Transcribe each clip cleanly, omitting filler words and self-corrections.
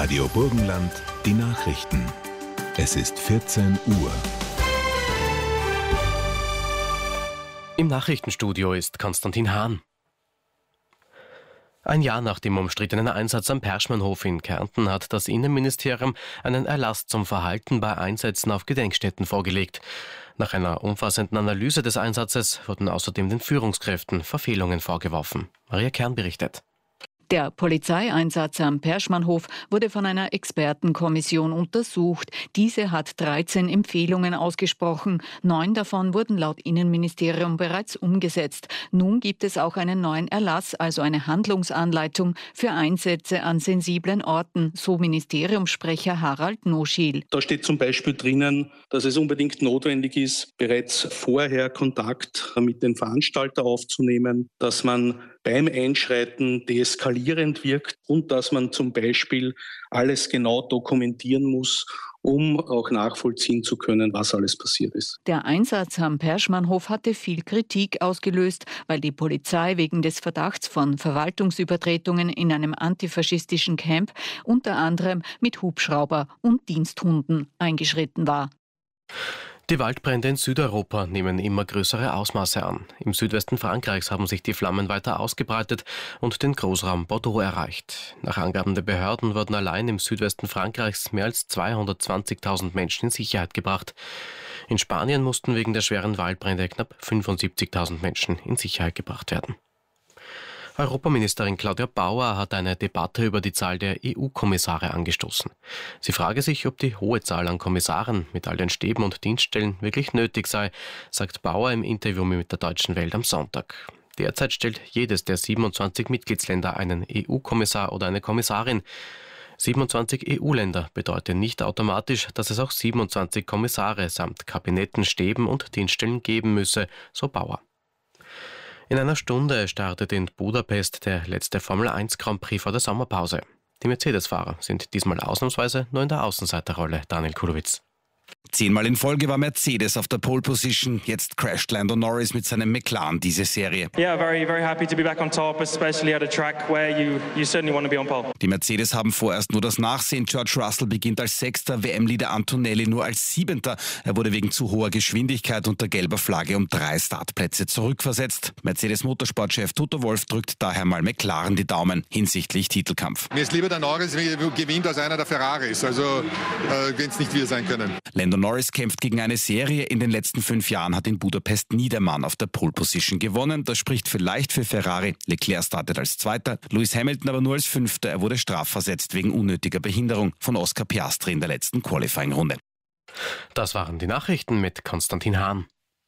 Radio Burgenland, die Nachrichten. Es ist 14 Uhr. Im Nachrichtenstudio ist Konstantin Hahn. Ein Jahr nach dem umstrittenen Einsatz am Perschmannhof in Kärnten hat das Innenministerium einen Erlass zum Verhalten bei Einsätzen auf Gedenkstätten vorgelegt. Nach einer umfassenden Analyse des Einsatzes wurden außerdem den Führungskräften Verfehlungen vorgeworfen. Maria Kern berichtet. Der Polizeieinsatz am Perschmannhof wurde von einer Expertenkommission untersucht. Diese hat 13 Empfehlungen ausgesprochen. 9 davon wurden laut Innenministerium bereits umgesetzt. Nun gibt es auch einen neuen Erlass, also eine Handlungsanleitung für Einsätze an sensiblen Orten, so Ministeriumssprecher Harald Noschiel. Da steht zum Beispiel drinnen, dass es unbedingt notwendig ist, bereits vorher Kontakt mit dem Veranstalter aufzunehmen, dass man beim Einschreiten deeskalierend wirkt und dass man zum Beispiel alles genau dokumentieren muss, um auch nachvollziehen zu können, was alles passiert ist. Der Einsatz am Perschmannhof hatte viel Kritik ausgelöst, weil die Polizei wegen des Verdachts von Verwaltungsübertretungen in einem antifaschistischen Camp unter anderem mit Hubschrauber und Diensthunden eingeschritten war. Die Waldbrände in Südeuropa nehmen immer größere Ausmaße an. Im Südwesten Frankreichs haben sich die Flammen weiter ausgebreitet und den Großraum Bordeaux erreicht. Nach Angaben der Behörden wurden allein im Südwesten Frankreichs mehr als 220.000 Menschen in Sicherheit gebracht. In Spanien mussten wegen der schweren Waldbrände knapp 75.000 Menschen in Sicherheit gebracht werden. Europaministerin Claudia Bauer hat eine Debatte über die Zahl der EU-Kommissare angestoßen. Sie frage sich, ob die hohe Zahl an Kommissaren mit all den Stäben und Dienststellen wirklich nötig sei, sagt Bauer im Interview mit der Deutschen Welt am Sonntag. Derzeit stellt jedes der 27 Mitgliedsländer einen EU-Kommissar oder eine Kommissarin. 27 EU-Länder bedeutet nicht automatisch, dass es auch 27 Kommissare samt Kabinetten, Stäben und Dienststellen geben müsse, so Bauer. In einer Stunde startet in Budapest der letzte Formel-1 Grand Prix vor der Sommerpause. Die Mercedes-Fahrer sind diesmal ausnahmsweise nur in der Außenseiterrolle, Daniel Kulowitz. 10-mal in Folge war Mercedes auf der Pole Position. Jetzt crasht Lando Norris mit seinem McLaren diese Serie. Yeah, very, very happy to be back on top, especially at a track where you certainly want to be on pole. Die Mercedes haben vorerst nur das Nachsehen. George Russell beginnt als 6., WM-Leader Antonelli nur als 7. Er wurde wegen zu hoher Geschwindigkeit unter gelber Flagge um 3 Startplätze zurückversetzt. Mercedes-Motorsportchef Toto Wolff drückt daher mal McLaren die Daumen hinsichtlich Titelkampf. Mir ist lieber der Norris gewinnt als einer der Ferraris, also wenn es nicht wir sein können. Lando Norris kämpft gegen eine Serie. In den letzten 5 Jahren hat in Budapest nie der Mann auf der Pole Position gewonnen. Das spricht vielleicht für Ferrari. Leclerc startet als 2., Lewis Hamilton aber nur als 5. Er wurde strafversetzt wegen unnötiger Behinderung von Oscar Piastri in der letzten Qualifying-Runde. Das waren die Nachrichten mit Konstantin Hahn.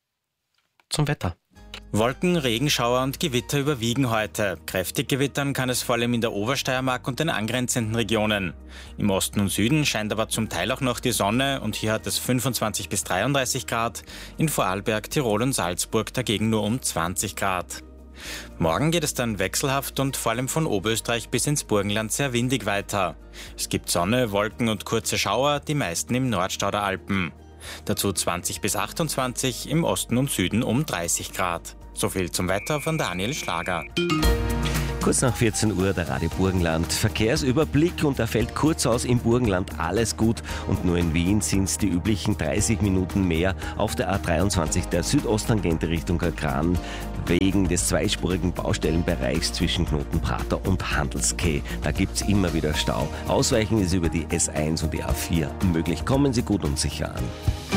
Zum Wetter. Wolken, Regenschauer und Gewitter überwiegen heute. Kräftig gewittern kann es vor allem in der Obersteiermark und den angrenzenden Regionen. Im Osten und Süden scheint aber zum Teil auch noch die Sonne und hier hat es 25 bis 33 Grad. In Vorarlberg, Tirol und Salzburg dagegen nur um 20 Grad. Morgen geht es dann wechselhaft und vor allem von Oberösterreich bis ins Burgenland sehr windig weiter. Es gibt Sonne, Wolken und kurze Schauer, die meisten im Nordstau der Alpen. Dazu 20 bis 28, im Osten und Süden um 30 Grad. So viel zum Wetter von Daniel Schlager. Kurz nach 14 Uhr der Radio Burgenland Verkehrsüberblick und da fällt kurz aus im Burgenland alles gut und nur in Wien sind es die üblichen 30 Minuten mehr auf der A23 der Südosttangente Richtung Gran wegen des zweispurigen Baustellenbereichs zwischen Knotenprater und Handelskeh. Da gibt es immer wieder Stau. Ausweichen ist über die S1 und die A4 möglich. Kommen Sie gut und sicher an.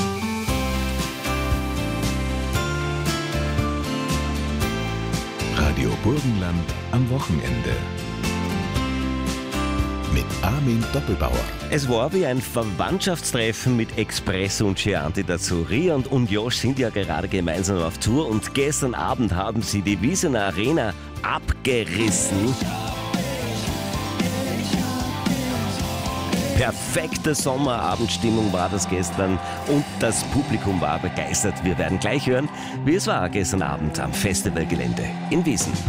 Radio Burgenland am Wochenende. Mit Armin Doppelbauer. Es war wie ein Verwandtschaftstreffen mit Expresso und Chianti dazu. Riand und Josh sind ja gerade gemeinsam auf Tour und gestern Abend haben sie die Wiesener Arena abgerissen. Perfekte Sommerabendstimmung war das gestern und das Publikum war begeistert. Wir werden gleich hören, wie es war gestern Abend am Festivalgelände in Wiesen.